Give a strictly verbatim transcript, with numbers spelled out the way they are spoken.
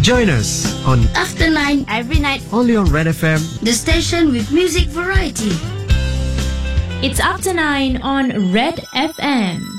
Join us on After nine every night. only on Red F M. The station with music variety. It's After nine on Red F M.